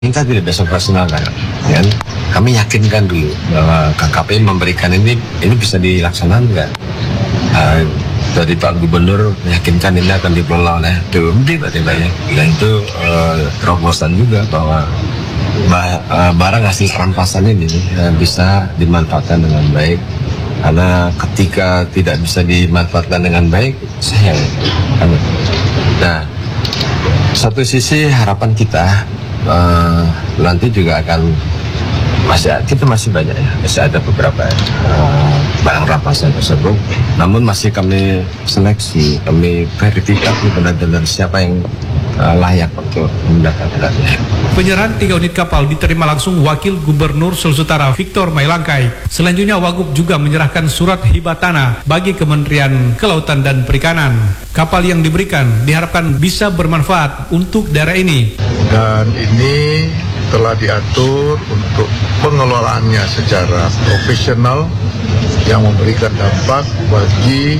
Kita tidak bisa operasionalkan, kan? Kami yakinkan dulu bahwa KKP memberikan ini bisa dilaksanakan nggak? Dari Pak Gubernur meyakinkan ini akan dikelola oleh BUMD, berarti ya. Dan itu terobosan juga bahwa barang hasil rampasan ini bisa dimanfaatkan dengan baik. Karena ketika tidak bisa dimanfaatkan dengan baik, sayang. Nah, satu sisi harapan kita nanti juga akan kita masih banyak ya, masih ada beberapa barang rampasan tersebut, namun masih kami seleksi, kami verifikasi benar-benar siapa yang layak untuk mendapatkan. Penyerahan 3 unit kapal diterima langsung Wakil Gubernur Sulawesi Utara Victor Mailangkai. Selanjutnya Wagub juga menyerahkan surat hibah tanah bagi Kementerian Kelautan dan Perikanan. Kapal yang diberikan diharapkan bisa bermanfaat untuk daerah ini. Dan ini telah diatur untuk pengelolaannya secara profesional yang memberikan dampak bagi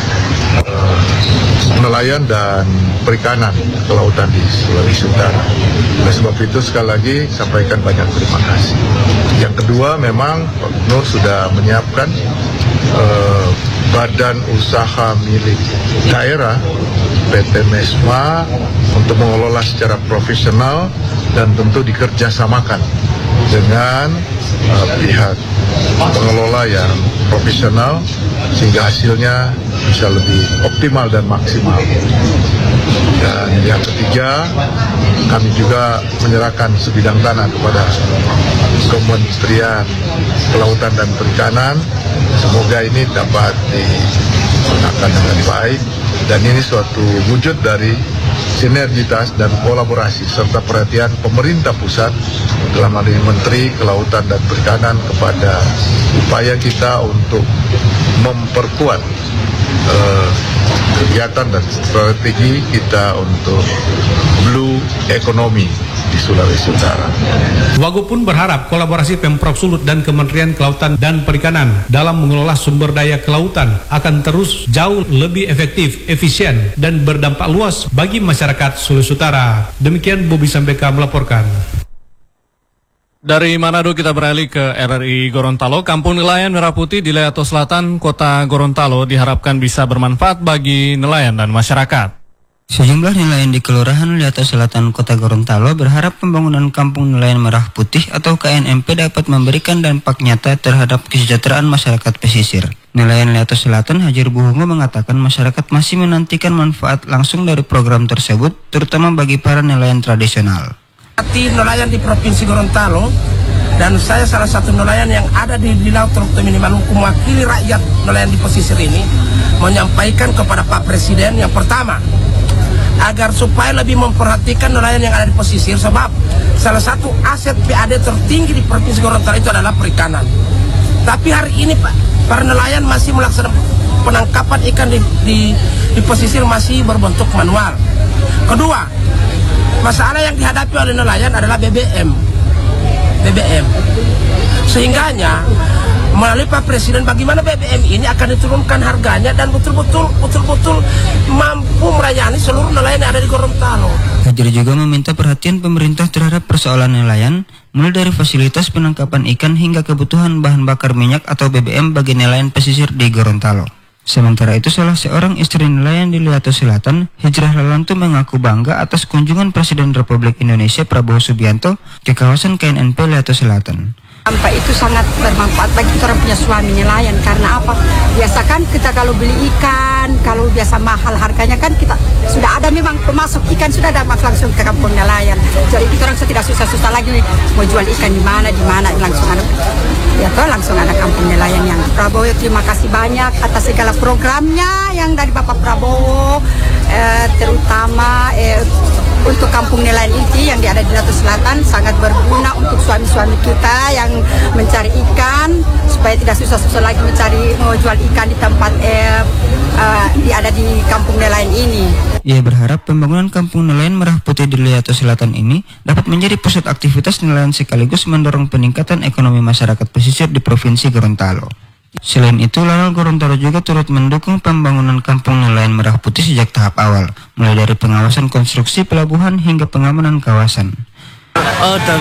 nelayan dan perikanan kelautan di Sulawesi Utara. Oleh sebab itu sekali lagi sampaikan banyak terima kasih. Yang kedua, memang Pak Gubernur sudah menyiapkan badan usaha milik daerah PT Mesma untuk mengelola secara profesional dan tentu dikerjasamakan dengan pihak pengelola yang profesional sehingga hasilnya bisa lebih optimal dan maksimal. Dan yang ketiga, kami juga menyerahkan sebidang tanah kepada Kementerian Kelautan dan Perikanan. Semoga ini dapat digunakan dengan baik dan ini suatu wujud dari sinergitas dan kolaborasi serta perhatian pemerintah pusat dalam hal ini Menteri Kelautan dan Perikanan kepada upaya kita untuk memperkuat kegiatan dan strategi kita untuk blue economy di Sulawesi Utara. Wagub pun berharap kolaborasi Pemprov Sulut dan Kementerian Kelautan dan Perikanan dalam mengelola sumber daya kelautan akan terus jauh lebih efektif, efisien, dan berdampak luas bagi masyarakat Sulawesi Utara. Demikian Bobi Sambeka melaporkan. Dari Manado kita beralih ke RRI Gorontalo. Kampung Nelayan Merah Putih di Leato Selatan, Kota Gorontalo diharapkan bisa bermanfaat bagi nelayan dan masyarakat. Sejumlah nelayan di Kelurahan Leato Selatan, Kota Gorontalo berharap pembangunan Kampung Nelayan Merah Putih atau KNMP dapat memberikan dampak nyata terhadap kesejahteraan masyarakat pesisir. Nelayan Leato Selatan Hajar Buhungo mengatakan masyarakat masih menantikan manfaat langsung dari program tersebut, terutama bagi para nelayan tradisional. Nelayan di Provinsi Gorontalo dan saya salah satu nelayan yang ada di Laut Teluk Tomini Maluku mewakili rakyat nelayan di pesisir ini menyampaikan kepada Pak Presiden yang pertama agar supaya lebih memperhatikan nelayan yang ada di pesisir, sebab salah satu aset PAD tertinggi di Provinsi Gorontalo itu adalah perikanan. Tapi hari ini Pak, para nelayan masih melaksanakan penangkapan ikan di pesisir masih berbentuk manual. Kedua, masalah yang dihadapi oleh nelayan adalah BBM. Sehingganya melalui Pak Presiden bagaimana BBM ini akan diturunkan harganya dan betul-betul mampu melayani seluruh nelayan yang ada di Gorontalo. Hajar juga meminta perhatian pemerintah terhadap persoalan nelayan, mulai dari fasilitas penangkapan ikan hingga kebutuhan bahan bakar minyak atau BBM bagi nelayan pesisir di Gorontalo. Sementara itu, salah seorang istri nelayan di Leato Selatan, Hijrah Lalantu, mengaku bangga atas kunjungan Presiden Republik Indonesia Prabowo Subianto ke kawasan KNMP Leato Selatan. Sampai itu sangat bermanfaat bagi orang punya suami nelayan. Karena apa? Biasa kan kita kalau beli ikan, kalau biasa mahal harganya kan kita sudah ada memang pemasok ikan, sudah ada langsung ke kampung nelayan. Jadi kita orang tidak susah-susah lagi mau jual ikan di mana langsung ada. Ya toh langsung ada kampung nelayan yang Prabowo. Terima kasih banyak atas segala programnya yang dari Bapak Prabowo, terutama untuk kampung nelayan inti yang ada di Leato Selatan sangat berguna untuk suami-suami kita yang mencari ikan supaya tidak susah-susah lagi mau jual ikan di tempat ada di kampung nelayan ini. Ia berharap pembangunan Kampung Nelayan Merah Putih di Leato Selatan ini dapat menjadi pusat aktivitas nelayan sekaligus mendorong peningkatan ekonomi masyarakat pesisir di Provinsi Gorontalo. Selain itu, Lanal Gorontalo juga turut mendukung pembangunan Kampung Nelayan Merah Putih sejak tahap awal, mulai dari pengawasan konstruksi pelabuhan hingga pengamanan kawasan. Dari